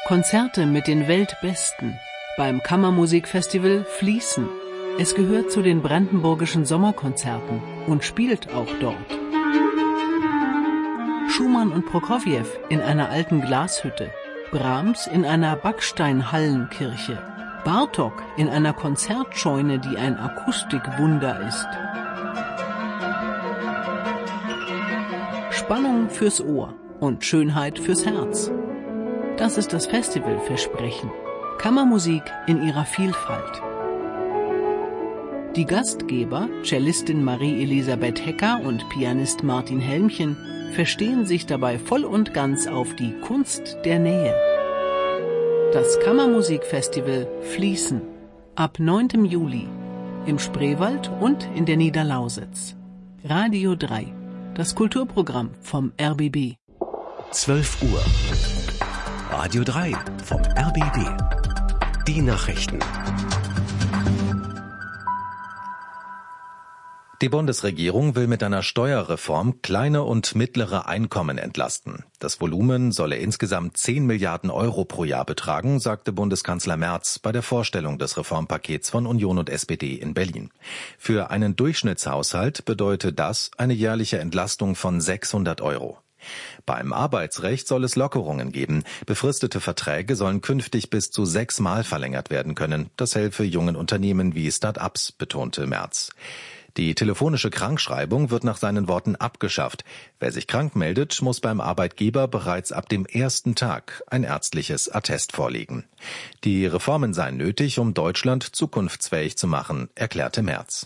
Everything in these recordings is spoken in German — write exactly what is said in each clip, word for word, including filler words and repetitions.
Konzerte mit den Weltbesten beim Kammermusikfestival Fließen. Es gehört zu den brandenburgischen Sommerkonzerten und spielt auch dort. Schumann und Prokofjew in einer alten Glashütte, Brahms in einer Backsteinhallenkirche, Bartok in einer Konzertscheune, die ein Akustikwunder ist. Spannung fürs Ohr und Schönheit fürs Herz. Das ist das Festivalversprechen. Kammermusik in ihrer Vielfalt. Die Gastgeber, Cellistin Marie-Elisabeth Hecker und Pianist Martin Helmchen, verstehen sich dabei voll und ganz auf die Kunst der Nähe. Das Kammermusikfestival Fließen. Ab neunten Juli. Im Spreewald und in der Niederlausitz. Radio drei. Das Kulturprogramm vom R B B. zwölf Uhr. Radio drei vom R B B. Die Nachrichten. Die Bundesregierung will mit einer Steuerreform kleine und mittlere Einkommen entlasten. Das Volumen solle insgesamt zehn Milliarden Euro pro Jahr betragen, sagte Bundeskanzler Merz bei der Vorstellung des Reformpakets von Union und S P D in Berlin. Für einen Durchschnittshaushalt bedeutet das eine jährliche Entlastung von sechshundert Euro. Beim Arbeitsrecht soll es Lockerungen geben. Befristete Verträge sollen künftig bis zu sechsmal verlängert werden können. Das helfe jungen Unternehmen wie Start-ups, betonte Merz. Die telefonische Krankschreibung wird nach seinen Worten abgeschafft. Wer sich krank meldet, muss beim Arbeitgeber bereits ab dem ersten Tag ein ärztliches Attest vorlegen. Die Reformen seien nötig, um Deutschland zukunftsfähig zu machen, erklärte Merz.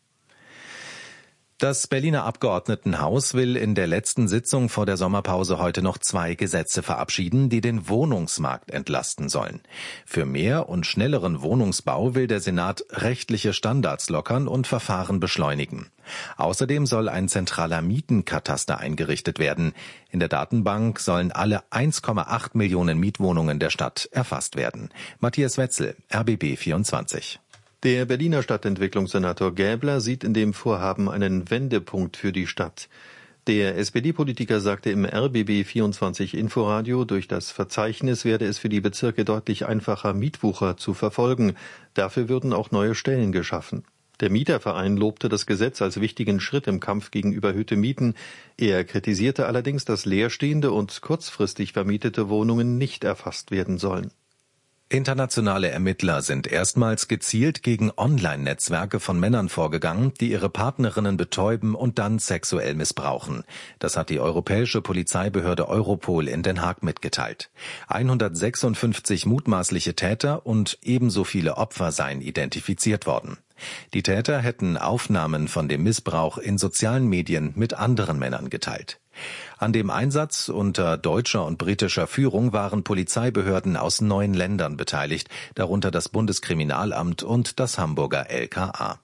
Das Berliner Abgeordnetenhaus will in der letzten Sitzung vor der Sommerpause heute noch zwei Gesetze verabschieden, die den Wohnungsmarkt entlasten sollen. Für mehr und schnelleren Wohnungsbau will der Senat rechtliche Standards lockern und Verfahren beschleunigen. Außerdem soll ein zentraler Mietenkataster eingerichtet werden. In der Datenbank sollen alle eins Komma acht Millionen Mietwohnungen der Stadt erfasst werden. Matthias Wetzel, R B B vierundzwanzig. Der Berliner Stadtentwicklungssenator Gäbler sieht in dem Vorhaben einen Wendepunkt für die Stadt. Der S P D-Politiker sagte im R B B vierundzwanzig Inforadio, durch das Verzeichnis werde es für die Bezirke deutlich einfacher, Mietwucher zu verfolgen. Dafür würden auch neue Stellen geschaffen. Der Mieterverein lobte das Gesetz als wichtigen Schritt im Kampf gegen überhöhte Mieten. Er kritisierte allerdings, dass leerstehende und kurzfristig vermietete Wohnungen nicht erfasst werden sollen. Internationale Ermittler sind erstmals gezielt gegen Online-Netzwerke von Männern vorgegangen, die ihre Partnerinnen betäuben und dann sexuell missbrauchen. Das hat die europäische Polizeibehörde Europol in Den Haag mitgeteilt. hundertsechsundfünfzig mutmaßliche Täter und ebenso viele Opfer seien identifiziert worden. Die Täter hätten Aufnahmen von dem Missbrauch in sozialen Medien mit anderen Männern geteilt. An dem Einsatz unter deutscher und britischer Führung waren Polizeibehörden aus neun Ländern beteiligt, darunter das Bundeskriminalamt und das Hamburger L K A.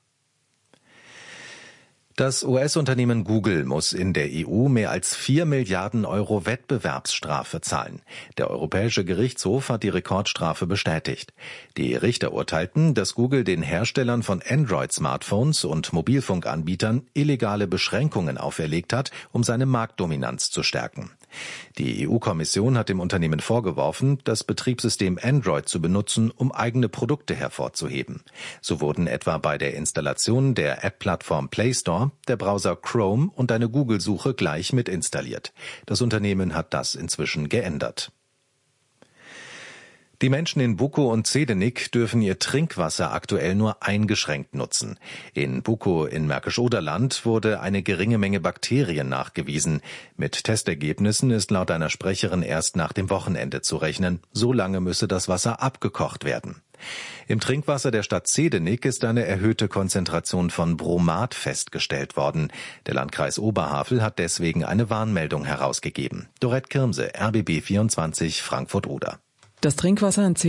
Das U S-Unternehmen Google muss in der E U mehr als vier Milliarden Euro Wettbewerbsstrafe zahlen. Der Europäische Gerichtshof hat die Rekordstrafe bestätigt. Die Richter urteilten, dass Google den Herstellern von Android-Smartphones und Mobilfunkanbietern illegale Beschränkungen auferlegt hat, um seine Marktdominanz zu stärken. Die E U-Kommission hat dem Unternehmen vorgeworfen, das Betriebssystem Android zu benutzen, um eigene Produkte hervorzuheben. So wurden etwa bei der Installation der App-Plattform Play Store der Browser Chrome und eine Google-Suche gleich mit installiert. Das Unternehmen hat das inzwischen geändert. Die Menschen in Bukow und Zedenik dürfen ihr Trinkwasser aktuell nur eingeschränkt nutzen. In Bukow in Märkisch-Oderland wurde eine geringe Menge Bakterien nachgewiesen. Mit Testergebnissen ist laut einer Sprecherin erst nach dem Wochenende zu rechnen. So lange müsse das Wasser abgekocht werden. Im Trinkwasser der Stadt Zedenik ist eine erhöhte Konzentration von Bromat festgestellt worden. Der Landkreis Oberhavel hat deswegen eine Warnmeldung herausgegeben. Dorette Kirmse, R B B vierundzwanzig, Frankfurt-Oder. Das Trinkwasser in